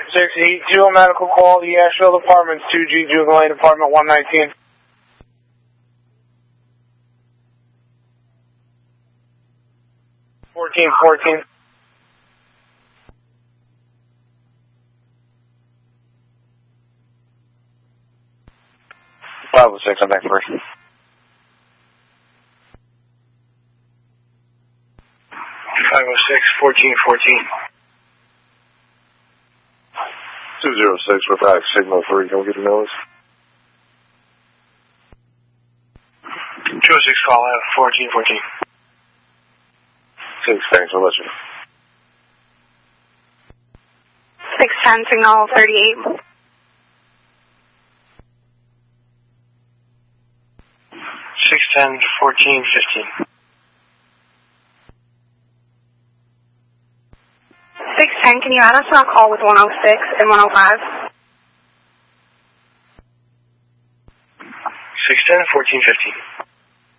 682 medical call, the Asheville Apartments, 2G Juvenile Lane, Apartment 119. Fourteen. 506, I'm back first. 506, 1414. 206 with back signal 3, can we get a notice? 206 call out, 1414. 6, thanks, I'll let you know. 610, signal 38. 610, 1415. 610, can you add us on a call with 106 and 105? 610, 1415.